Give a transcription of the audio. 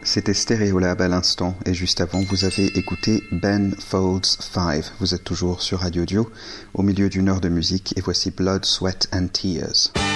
C'était Stereolab à l'instant, et juste avant, vous avez écouté Ben Folds 5. Vous êtes toujours sur Radio Dio, au milieu d'une heure de musique, et voici Blood, Sweat and Tears.